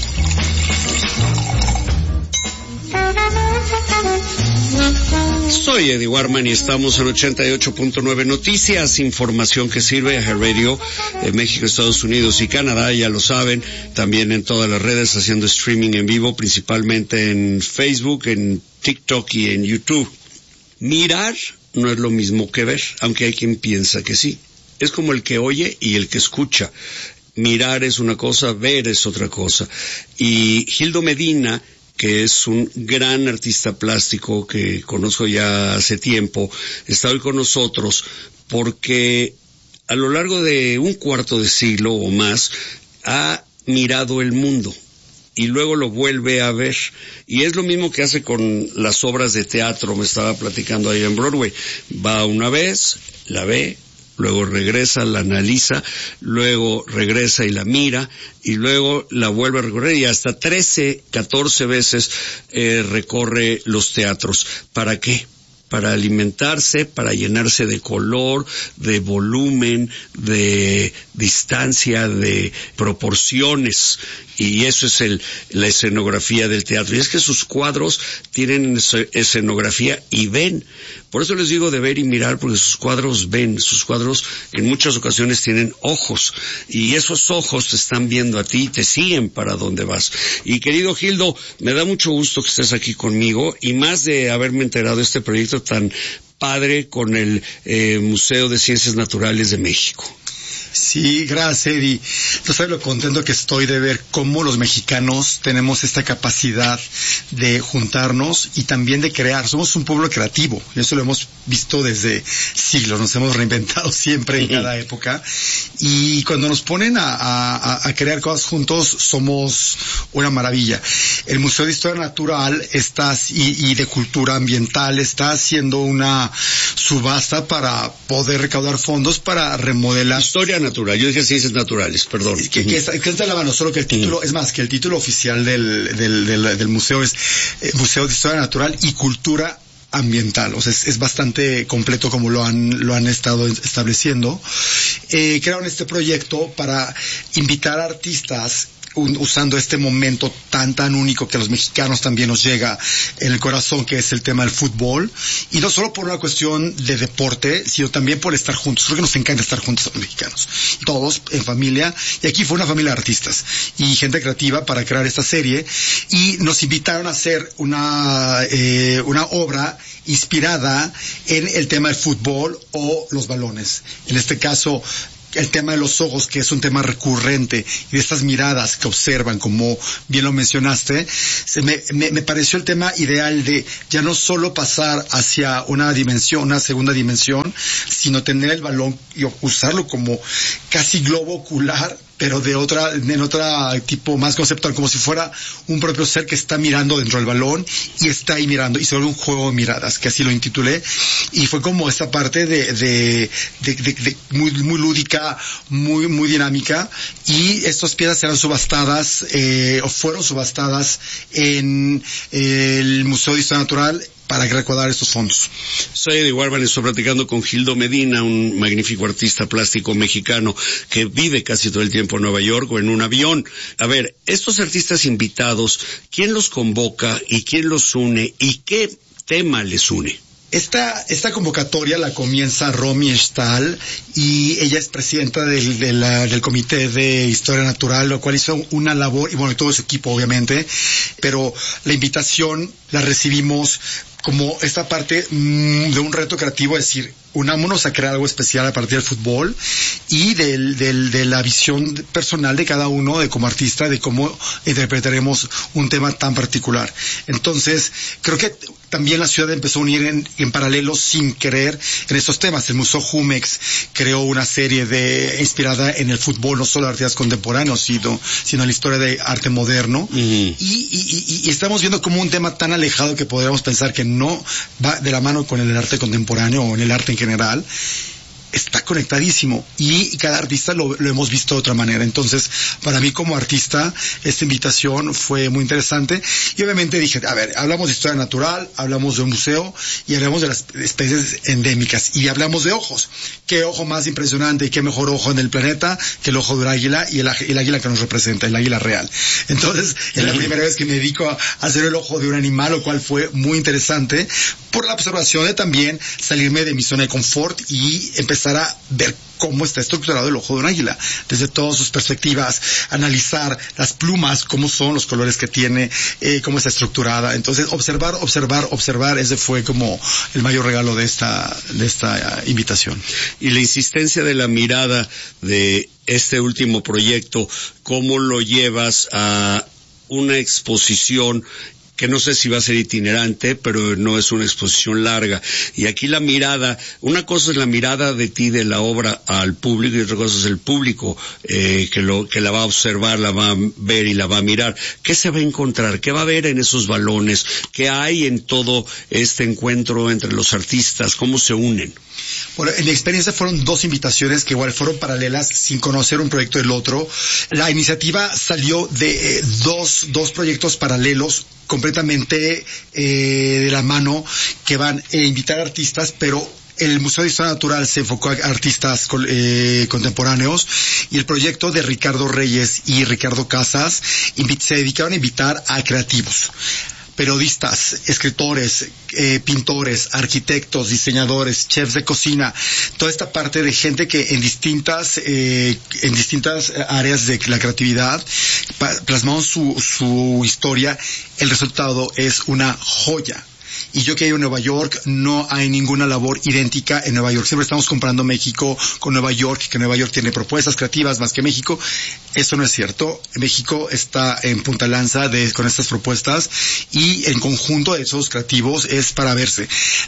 S2: Soy Eddie Warman y estamos en 88.9 Noticias, información que sirve a Radio de México, Estados Unidos y Canadá, ya lo saben, también en todas las redes haciendo streaming en vivo, principalmente en Facebook, en TikTok y en YouTube. Mirar no es lo mismo que ver, aunque hay quien piensa que sí. Es como el que oye y el que escucha. Mirar es una cosa, ver es otra cosa. Y Gildo Medina, que es un gran artista plástico que conozco ya hace tiempo, está hoy con nosotros porque a lo largo de un cuarto de siglo o más ha mirado el mundo y luego lo vuelve a ver. Y es lo mismo que hace con las obras de teatro, me estaba platicando ahí en Broadway. Va una vez, la ve, luego regresa, la analiza, luego regresa y la mira, y luego la vuelve a recorrer, y hasta 13, 14 veces recorre los teatros. ¿Para qué? Para alimentarse, para llenarse de color, de volumen, de distancia, de proporciones. Y eso es la escenografía del teatro. Y es que sus cuadros tienen escenografía y ven. Por eso les digo de ver y mirar, porque sus cuadros ven. Sus cuadros en muchas ocasiones tienen ojos. Y esos ojos te están viendo a ti y te siguen para donde vas. Y querido Gildo, me da mucho gusto que estés aquí conmigo. Y más de haberme enterado de este proyecto tan padre con el Museo de Ciencias Naturales de México.
S13: Sí, gracias, Eddie. No sabes lo contento que estoy de ver cómo los mexicanos tenemos esta capacidad de juntarnos y también de crear. Somos un pueblo creativo, y eso lo hemos visto desde siglos, nos hemos reinventado siempre en cada época. Y cuando nos ponen a crear cosas juntos, somos una maravilla. El Museo de Historia Natural y de Cultura Ambiental está haciendo una subasta para poder recaudar fondos para remodelar.
S2: Historia natural, yo dije ciencias naturales, perdón.
S13: Que está en la mano, solo que el título, es más, que el título oficial del museo es Museo de Historia Natural y Cultura Ambiental, o sea, es bastante completo como lo han estado estableciendo. Crearon este proyecto para invitar a artistas usando este momento tan único que a los mexicanos también nos llega en el corazón, que es el tema del fútbol, y no solo por una cuestión de deporte, sino también por estar juntos. Creo que nos encanta estar juntos a los mexicanos, todos en familia, y aquí fue una familia de artistas y gente creativa para crear esta serie, y nos invitaron a hacer una obra inspirada en el tema del fútbol o los balones. En este caso, el tema de los ojos, que es un tema recurrente, y de estas miradas que observan, como bien lo mencionaste, me pareció el tema ideal de ya no solo pasar hacia una segunda dimensión, sino tener el balón y usarlo como casi globo ocular, pero en otra tipo más conceptual, como si fuera un propio ser que está mirando dentro del balón y está ahí mirando, y se vuelve un juego de miradas, que así lo intitulé, y fue como esta parte de muy lúdica, muy dinámica, y estas piezas serán subastadas, o fueron subastadas en el Museo de Historia Natural para recaudar estos fondos.
S2: Soy Eddie Warman, estoy platicando con Gildo Medina, un magnífico artista plástico mexicano que vive casi todo el tiempo en Nueva York o en un avión. A ver, estos artistas invitados, ¿quién los convoca y quién los une y qué tema les une?
S13: Esta convocatoria la comienza Romy Stahl, y ella es presidenta del Comité de Historia Natural, lo cual hizo una labor, y bueno, y todo su equipo obviamente, pero la invitación la recibimos como esta parte de un reto creativo, es decir, unámonos a crear algo especial a partir del fútbol y de la visión personal de cada uno, de como artista, de cómo interpretaremos un tema tan particular. Entonces, creo que también la ciudad empezó a unir en paralelo sin querer en estos temas. El Museo Jumex creó una serie inspirada en el fútbol, no solo de artistas contemporáneos, sino en la historia de arte moderno. Y estamos viendo como un tema tan alejado que podríamos pensar que no va de la mano con el arte contemporáneo o en el arte en general, está conectadísimo, y cada artista lo hemos visto de otra manera. Entonces, para mí como artista, esta invitación fue muy interesante, y obviamente dije, a ver, hablamos de historia natural, hablamos de un museo, y hablamos de las especies endémicas, y hablamos de ojos. ¿Qué ojo más impresionante y qué mejor ojo en el planeta que el ojo de un águila, y el águila que nos representa, el águila real? Entonces, es la primera vez que me dedico a hacer el ojo de un animal, lo cual fue muy interesante, por la observación de también salirme de mi zona de confort y empezar a ver cómo está estructurado el ojo de un águila, desde todas sus perspectivas, analizar las plumas, cómo son los colores que tiene, cómo está estructurada. Entonces, observar, ese fue como el mayor regalo de esta invitación.
S2: Y la insistencia de la mirada de este último proyecto, ¿cómo lo llevas a una exposición que no sé si va a ser itinerante, pero no es una exposición larga? Y aquí la mirada, una cosa es la mirada de ti, de la obra, al público, y otra cosa es el público que la va a observar, la va a ver y la va a mirar. ¿Qué se va a encontrar? ¿Qué va a haber en esos balones? ¿Qué hay en todo este encuentro entre los artistas? ¿Cómo se unen?
S13: Bueno, en mi experiencia fueron 2 invitaciones que igual fueron paralelas, sin conocer un proyecto del otro. La iniciativa salió de dos proyectos paralelos, completamente de la mano, que van a invitar artistas, pero el Museo de Historia Natural se enfocó a artistas contemporáneos, y el proyecto de Ricardo Reyes y Ricardo Casas se dedicaron a invitar a creativos. Periodistas, escritores, pintores, arquitectos, diseñadores, chefs de cocina, toda esta parte de gente que en distintas áreas de la creatividad plasmaron su historia. El resultado es una joya. y yo que vivo en Nueva York, no hay ninguna labor idéntica en Nueva York. Siempre estamos comparando México con Nueva York, que Nueva York tiene propuestas creativas más que México. Eso no es cierto. México está en punta de lanza con estas propuestas, y en conjunto de esos creativos es para verse.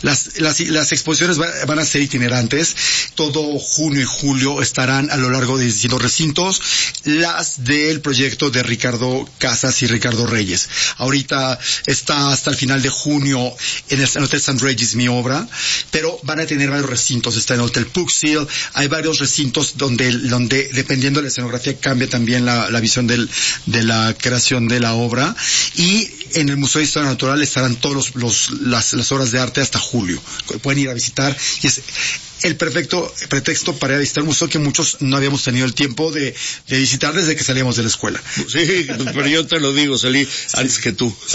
S13: Las exposiciones van a ser itinerantes. Todo junio y julio estarán a lo largo de distintos recintos, las del proyecto de Ricardo Casas y Ricardo Reyes. Ahorita está hasta el final de junio en el Hotel St. Regis mi obra, pero van a tener varios recintos. Está en el Hotel Puxil, hay varios recintos donde dependiendo de la escenografía cambia también la visión de la creación de la obra, y en el Museo de Historia Natural estarán todas las obras de arte hasta julio. Pueden ir a visitar, y es el perfecto pretexto para ir a visitar un museo que muchos no habíamos tenido el tiempo de visitar desde que salíamos de la escuela.
S14: Sí, pero yo te lo digo, salí antes que tú. Sí.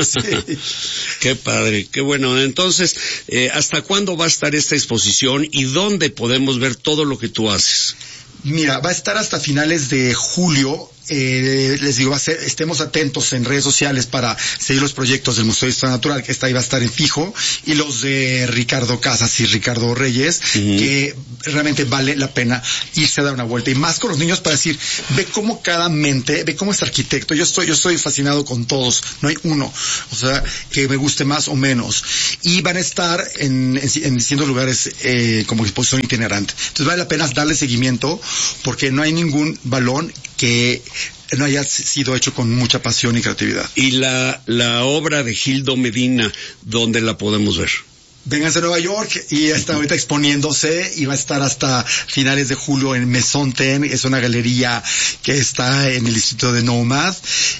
S14: Qué padre, qué bueno. Entonces, ¿hasta cuándo va a estar esta exposición y dónde podemos ver todo lo que tú haces?
S13: Mira, va a estar hasta finales de julio. Les digo, estemos atentos en redes sociales para seguir los proyectos del Museo de Historia Natural, que ahí va a estar en fijo, y los de Ricardo Casas y Ricardo Reyes, que realmente vale la pena irse a dar una vuelta, y más con los niños, para decir, ve cómo cada mente, ve cómo es arquitecto. Yo estoy fascinado con todos, no hay uno, o sea, que me guste más o menos, y van a estar en distintos lugares como exposición itinerante. Entonces vale la pena darle seguimiento, porque no hay ningún balón que no haya sido hecho con mucha pasión y creatividad.
S14: Y la obra de Gildo Medina, ¿dónde la podemos ver?
S13: Vénganse a Nueva York, y está ahorita exponiéndose, y va a estar hasta finales de julio en Maison Ten. Es una galería que está en el distrito de Nomad,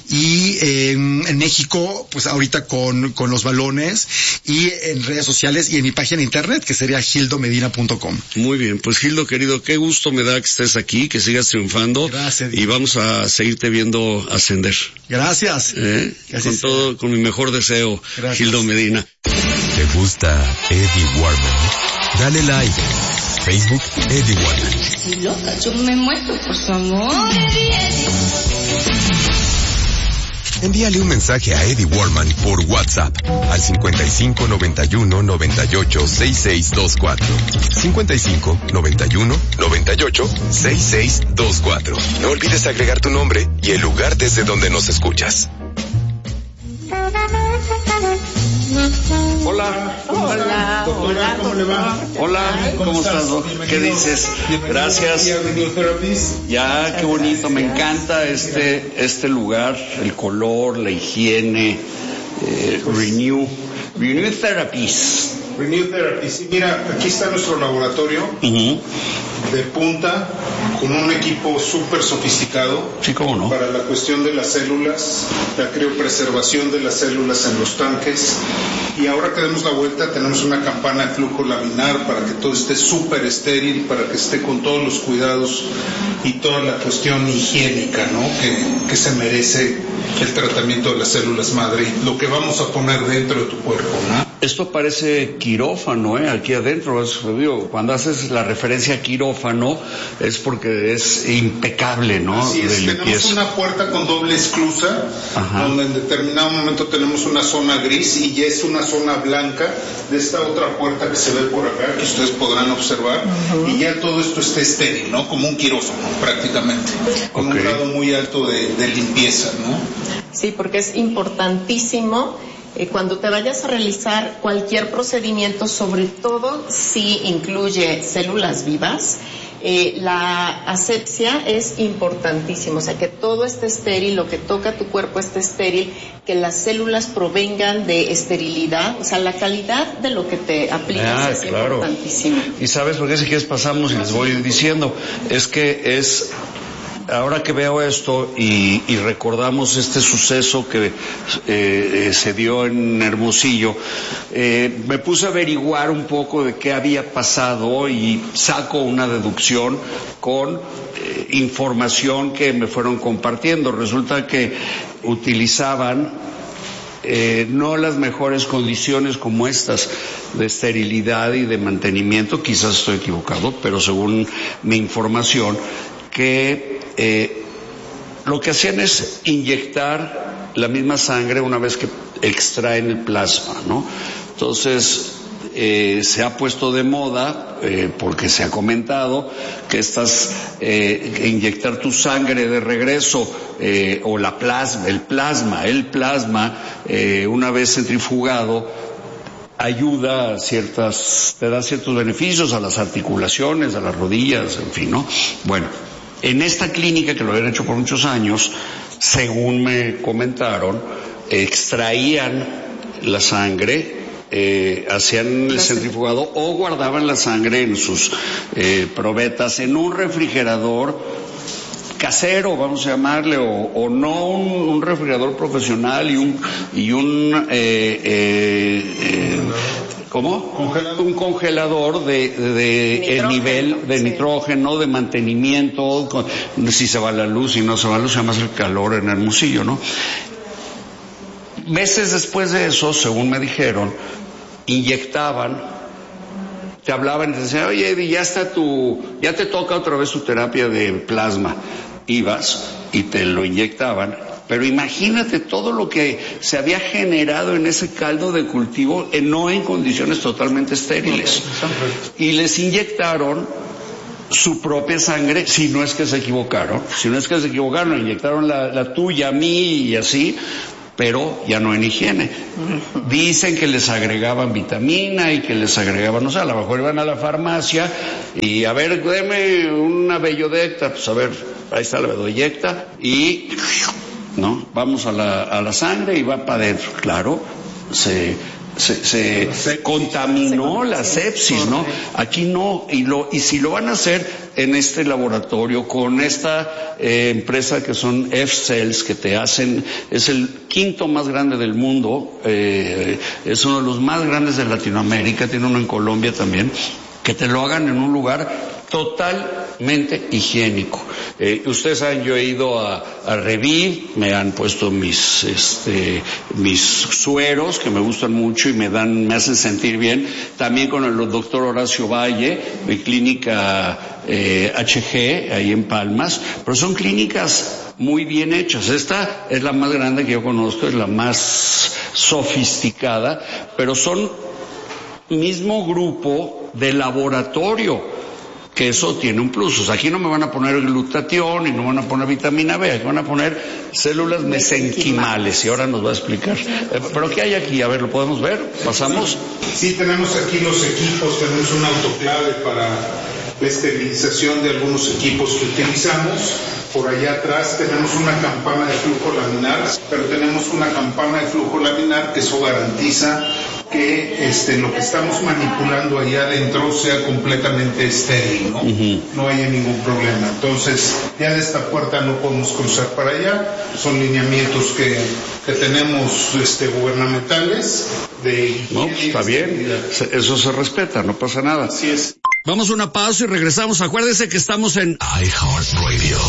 S13: y en México, pues ahorita con los balones, y en redes sociales y en mi página de internet, que sería gildomedina.com.
S14: Muy bien, pues Gildo querido, qué gusto me da que estés aquí, que sigas triunfando.
S13: Gracias.
S14: Y vamos a seguirte viendo ascender.
S13: Gracias.
S14: Con mi mejor deseo. Gracias. Gildo Medina.
S1: ¿Te gusta Eddie Warman? Dale like. Facebook Eddie Warman.
S15: Estoy loca, yo me muero por su amor, Eddie.
S1: Envíale un mensaje a Eddie Warman por WhatsApp al 55 91 98 6624. 55 91 98 6624. No olvides agregar tu nombre y el lugar desde donde nos escuchas.
S14: Hola. Hola. Doctora, ¿cómo le va? Hola, ¿cómo estás, Doc? ¿Qué dices? Gracias. Ya, qué bonito, me encanta este lugar, el color, la higiene, Renew Therapies.
S16: Renew Therapies. Mira, aquí está nuestro laboratorio de punta, con un equipo súper sofisticado.
S14: Sí, cómo no.
S16: Para la cuestión de las células, la criopreservación de las células en los tanques. Y ahora que demos la vuelta, tenemos una campana de flujo laminar para que todo esté súper estéril, para que esté con todos los cuidados y toda la cuestión higiénica, ¿no? Que se merece el tratamiento de las células madre, lo que vamos a poner dentro de tu cuerpo, ¿no?
S14: Esto parece quirófano, aquí adentro. Cuando haces la referencia a quirófano es porque es impecable, ¿no?
S16: Así es, tenemos una puerta con doble esclusa, donde en determinado momento tenemos una zona gris y ya es una zona blanca de esta otra puerta que se ve por acá, que ustedes podrán observar, y ya todo esto está estéril, ¿no? Como un quirófano, prácticamente, con un grado muy alto de limpieza, ¿no?
S17: Sí, porque es importantísimo cuando te vayas a realizar cualquier procedimiento, sobre todo si incluye células vivas, la asepsia es importantísima, o sea, que todo esté estéril, lo que toca tu cuerpo esté estéril, que las células provengan de esterilidad, o sea, la calidad de lo que te aplicas es importantísima.
S14: Y sabes por qué, si quieres pasamos y les voy diciendo, es que es... Ahora que veo esto y recordamos este suceso que se dio en Hermosillo, me puse a averiguar un poco de qué había pasado y saco una deducción con información que me fueron compartiendo. Resulta que utilizaban no las mejores condiciones como estas de esterilidad y de mantenimiento, quizás estoy equivocado, pero según mi información, que lo que hacían es inyectar la misma sangre una vez que extraen el plasma, ¿no? Entonces, se ha puesto de moda, porque se ha comentado que inyectar tu sangre de regreso, o el plasma, una vez centrifugado, ayuda te da ciertos beneficios a las articulaciones, a las rodillas, en fin, ¿no? Bueno, en esta clínica, que lo habían hecho por muchos años, según me comentaron, extraían la sangre, hacían el centrifugado o guardaban la sangre en sus probetas en un refrigerador casero, vamos a llamarle, o no un refrigerador profesional y un ¿cómo? Un congelador de el nivel de nitrógeno, de mantenimiento, si se va la luz, si no se va la luz, se llama el calor en Hermosillo, ¿no? Meses después de eso, según me dijeron, inyectaban, te hablaban y te decían, oye Eddie, ya te toca otra vez tu terapia de plasma. Ibas y te lo inyectaban, pero imagínate todo lo que se había generado en ese caldo de cultivo, no en condiciones totalmente estériles. Y les inyectaron su propia sangre, si no es que se equivocaron, inyectaron la tuya, a mí y así, pero ya no en higiene. Dicen que les agregaban vitamina y que les agregaban, a lo mejor iban a la farmacia y a ver, deme una Bellodecta, pues a ver, ahí está la Bellodecta y, ¿no? Vamos a la sangre y va para adentro. Claro, se contaminó la sepsis, ¿no? Aquí no, y si lo van a hacer en este laboratorio con esta empresa que son F-Cells, que es el quinto más grande del mundo, es uno de los más grandes de Latinoamérica, tiene uno en Colombia también, que te lo hagan en un lugar totalmente higiénico. Ustedes saben, yo he ido a Reviv, me han puesto mis sueros que me gustan mucho y me hacen sentir bien. También con el doctor Horacio Valle, mi clínica HG, ahí en Palmas, pero son clínicas muy bien hechas. Esta es la más grande que yo conozco, es la más sofisticada, pero son mismo grupo de laboratorio, que eso tiene un plus. O sea, aquí no me van a poner glutatión y no van a poner vitamina B, aquí van a poner células mesenquimales, y ahora nos va a explicar. ¿Pero qué hay aquí? A ver, ¿lo podemos ver? ¿Pasamos?
S16: Sí, tenemos aquí los equipos, tenemos un autoclave para la esterilización de algunos equipos que utilizamos. Por allá atrás tenemos una campana de flujo laminar, pero tenemos una campana de flujo laminar que eso garantiza que lo que estamos manipulando allá adentro sea completamente estéril, ¿no? No haya ningún problema. Entonces, ya de esta puerta no podemos cruzar para allá. Son lineamientos que tenemos gubernamentales de...
S14: No, está bien. Eso se respeta, no pasa nada.
S16: Así es.
S2: Vamos a una pausa y regresamos. Acuérdense que estamos en
S1: iHeartRadio.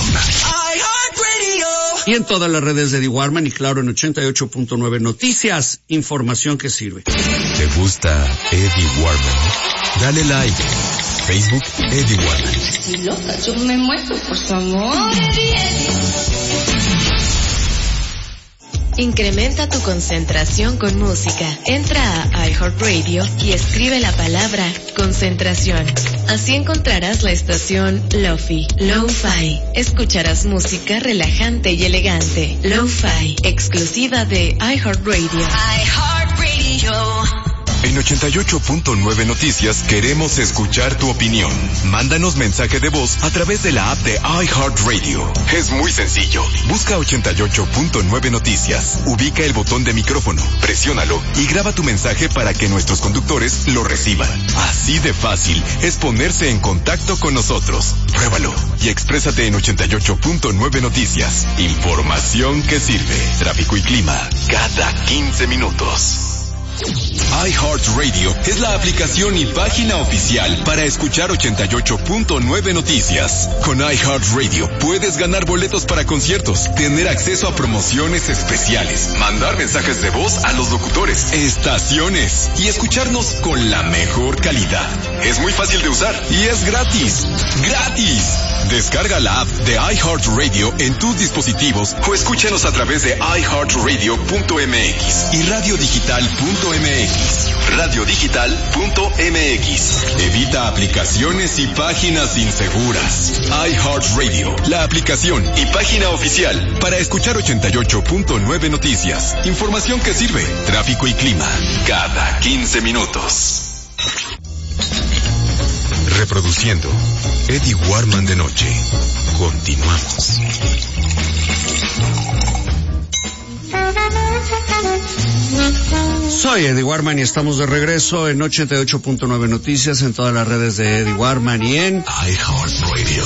S2: Y en todas las redes de Eddie Warman y claro en 88.9 Noticias, información que sirve.
S1: ¿Te gusta Eddie Warman? Dale like. Facebook Eddie Warman.
S15: Estoy loca, yo me muero por su amor, Eddie.
S4: Incrementa tu concentración con música. Entra a iHeartRadio y escribe la palabra concentración. Así encontrarás la estación Lo-Fi. Lo-Fi. Escucharás música relajante y elegante. Lo-Fi. Exclusiva de iHeartRadio. iHeartRadio.
S1: En 88.9 Noticias queremos escuchar tu opinión. Mándanos mensaje de voz a través de la app de iHeartRadio. Es muy sencillo. Busca 88.9 Noticias. Ubica el botón de micrófono, presiónalo y graba tu mensaje para que nuestros conductores lo reciban. Así de fácil es ponerse en contacto con nosotros. Pruébalo y exprésate en 88.9 Noticias. Información que sirve. Tráfico y clima cada 15 minutos. iHeartRadio es la aplicación y página oficial para escuchar 88.9 Noticias. Con iHeartRadio puedes ganar boletos para conciertos, tener acceso a promociones especiales, mandar mensajes de voz a los locutores, estaciones y escucharnos con la mejor calidad. Es muy fácil de usar y es gratis. ¡Gratis! Descarga la app de iHeartRadio en tus dispositivos o escúchanos a través de iHeartRadio.mx y radiodigital.mx. Radiodigital.mx. Evita aplicaciones y páginas inseguras. iHeartRadio, la aplicación y página oficial para escuchar 88.9 noticias, información que sirve, tráfico y clima, cada 15 minutos. Reproduciendo Eddie Warman de noche. Continuamos.
S2: Soy Eddie Warman y estamos de regreso en 88.9 Noticias, en todas las redes de Eddie Warman y en
S14: iHeartRadio.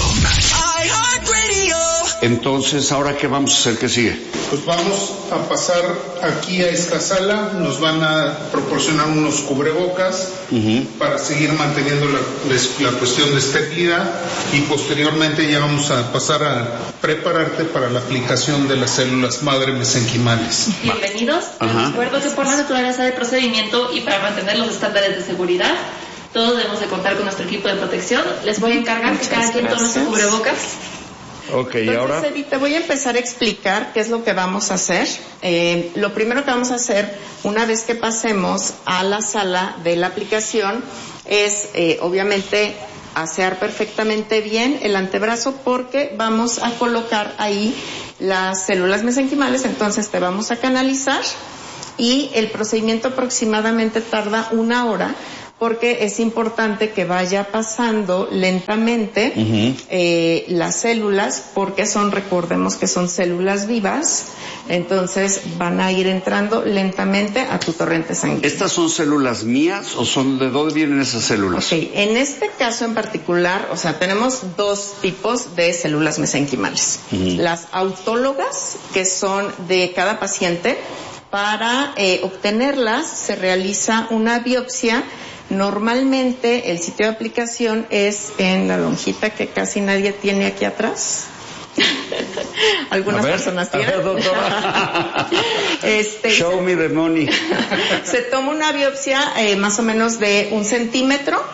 S14: Entonces, ¿ahora qué vamos a hacer? ¿Qué sigue?
S16: Pues vamos a pasar aquí a esta sala, nos van a proporcionar unos cubrebocas para seguir manteniendo la cuestión de esterilidad y posteriormente ya vamos a pasar a prepararte para la aplicación de las células madre mesenquimales.
S18: Bienvenidos. Les recuerdo que por la naturaleza del procedimiento y para mantener los estándares de seguridad, todos debemos de contar con nuestro equipo de protección. Les voy a encargar que cada quien tome su cubrebocas.
S14: Ok,
S17: entonces,
S14: ahora.
S17: Edith, te voy a empezar a explicar qué es lo que vamos a hacer. Lo primero que vamos a hacer, una vez que pasemos a la sala de la aplicación, es obviamente asear perfectamente bien el antebrazo porque vamos a colocar ahí las células mesenquimales, entonces te vamos a canalizar y el procedimiento aproximadamente tarda 1 hora porque es importante que vaya pasando lentamente las células porque recordemos que son células vivas, entonces van a ir entrando lentamente a tu torrente sanguíneo.
S14: ¿Estas son células mías o son de dónde vienen esas células?
S17: Okay. En este caso en particular, tenemos 2 tipos de células mesenquimales. Las autólogas, que son de cada paciente, para obtenerlas se realiza una biopsia. Normalmente el sitio de aplicación es en la lonjita que casi nadie tiene aquí atrás. Algunas personas tienen.
S14: A ver, doctora. Show me the money.
S17: Se toma una biopsia más o menos de 1 centímetro,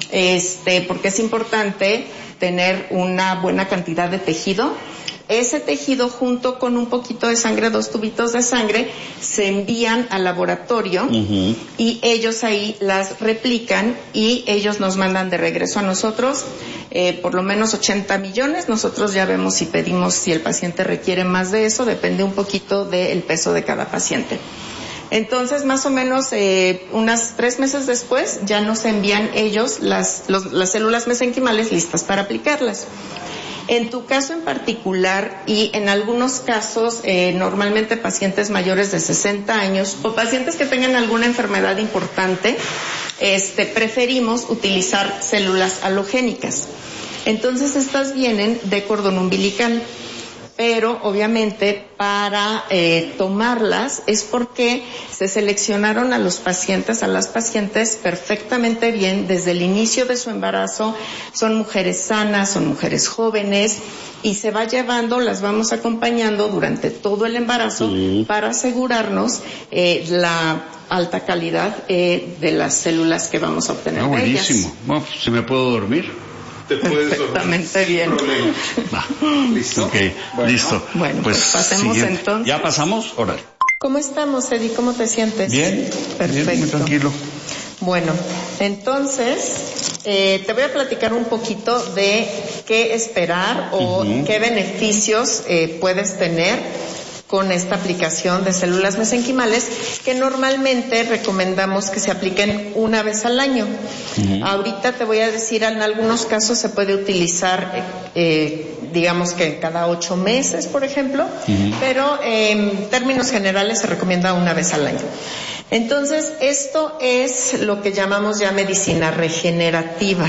S17: porque es importante tener una buena cantidad de tejido. Ese tejido junto con un poquito de sangre, 2 tubitos de sangre, se envían al laboratorio y ellos ahí las replican y ellos nos mandan de regreso a nosotros por lo menos 80 millones. Nosotros ya vemos si pedimos, si el paciente requiere más de eso, depende un poquito del peso de cada paciente. Entonces, más o menos unas 3 meses después ya nos envían ellos las células mesenquimales listas para aplicarlas. En tu caso en particular y en algunos casos, normalmente pacientes mayores de 60 años o pacientes que tengan alguna enfermedad importante, preferimos utilizar células halogénicas. Entonces estas vienen de cordón umbilical, pero obviamente para tomarlas es porque se seleccionaron a las pacientes perfectamente bien desde el inicio de su embarazo. Son mujeres sanas, son mujeres jóvenes y se va llevando, las vamos acompañando durante todo el embarazo para asegurarnos la alta calidad de las células que vamos a obtener de ellas.
S14: Buenísimo. Bueno, ¿si me puedo dormir?
S16: Te puedes
S17: perfectamente bien.
S14: Va. ¿Listo? Ok, listo.
S17: Bueno, pues pasemos
S14: siguiente.
S17: entonces.
S14: ¿Ya pasamos? Órale.
S17: ¿Cómo estamos, Eddie? ¿Cómo te sientes?
S14: Bien.
S17: Perfecto.
S14: Bien, muy tranquilo.
S17: Bueno, entonces te voy a platicar un poquito de qué esperar o qué beneficios puedes tener con esta aplicación de células mesenquimales que normalmente recomendamos que se apliquen 1 vez al año. Ahorita te voy a decir, en algunos casos se puede utilizar, digamos que cada 8 meses, por ejemplo, pero en términos generales se recomienda 1 vez al año. Entonces, esto es lo que llamamos ya medicina regenerativa.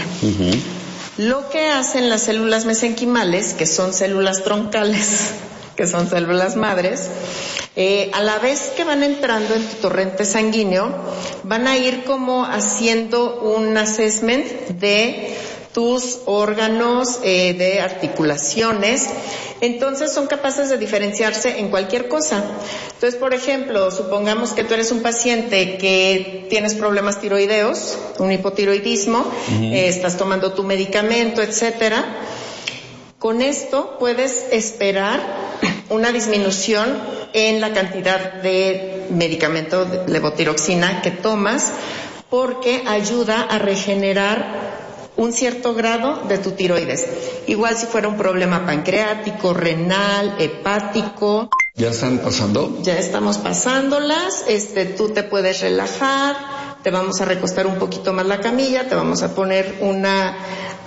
S17: Lo que hacen las células mesenquimales, que son células troncales, que son células madres, a la vez que van entrando en tu torrente sanguíneo, van a ir como haciendo un assessment de tus órganos, de articulaciones. Entonces son capaces de diferenciarse en cualquier cosa. Entonces, por ejemplo, supongamos que tú eres un paciente que tienes problemas tiroideos, un hipotiroidismo, estás tomando tu medicamento, etcétera. Con esto puedes esperar una disminución en la cantidad de medicamento de levotiroxina que tomas, porque ayuda a regenerar un cierto grado de tu tiroides. Igual si fuera un problema pancreático, renal, hepático.
S14: ¿Ya están pasando?
S17: Ya estamos pasándolas. Tú te puedes relajar, te vamos a recostar un poquito más la camilla, te vamos a poner una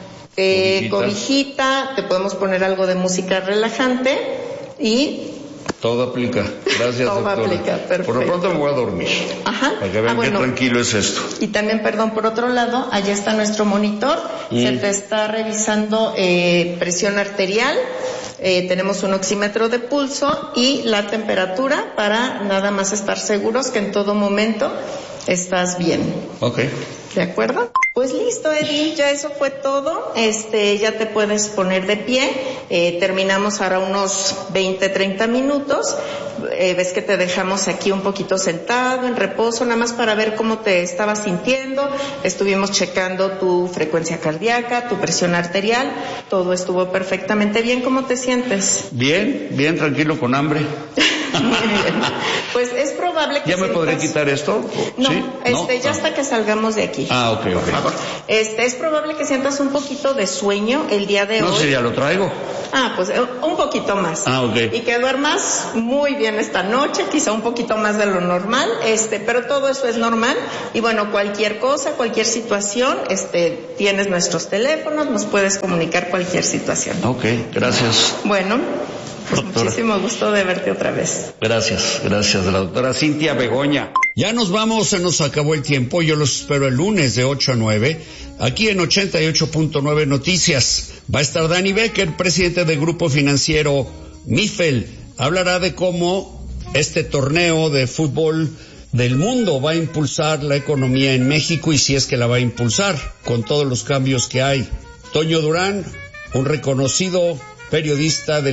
S17: cobijita, te podemos poner algo de música relajante y...
S14: Todo aplica. Gracias,
S17: todo
S14: doctora.
S17: Aplica, perfecto.
S14: Por lo pronto me voy a dormir.
S17: Ajá.
S14: Para que vean qué tranquilo es esto.
S17: Y también, perdón, por otro lado, allá está nuestro monitor. Se te está revisando presión arterial. Tenemos un oxímetro de pulso y la temperatura para nada más estar seguros que en todo momento estás bien.
S14: Ok.
S17: ¿De acuerdo? Pues listo, Eddie, ya eso fue todo. Ya te puedes poner de pie. Terminamos ahora unos 20-30 minutos. Ves que te dejamos aquí un poquito sentado, en reposo, nada más para ver cómo te estabas sintiendo. Estuvimos checando tu frecuencia cardíaca, tu presión arterial. Todo estuvo perfectamente bien. ¿Cómo te sientes?
S14: Bien, bien, tranquilo, con hambre.
S17: Muy bien. Pues es probable que...
S14: ¿Ya me podré quitar esto?
S17: No,
S14: ¿Sí?
S17: ya hasta que salgamos de aquí.
S14: Ah, ok.
S17: Por favor. Es probable que sientas un poquito de sueño el día de hoy.
S14: No sé, ya lo traigo.
S17: Ah, pues un poquito más.
S14: Ah, ok.
S17: Y que duermas muy bien esta noche, quizá un poquito más de lo normal, pero todo eso es normal. Y bueno, cualquier cosa, cualquier situación, tienes nuestros teléfonos, nos puedes comunicar cualquier situación.
S14: Ok, gracias.
S17: Bueno, pues
S14: doctora.
S17: Muchísimo gusto de verte otra vez.
S14: Gracias, la doctora Cintia Begoña.
S2: Ya nos vamos, se nos acabó el tiempo. Yo los espero el lunes de 8 a 9, aquí en 88.9 Noticias. Va a estar Dani Becker, presidente del Grupo Financiero Mifel. Hablará de cómo este torneo de fútbol del mundo va a impulsar la economía en México y si es que la va a impulsar con todos los cambios que hay. Toño Durán, un reconocido periodista de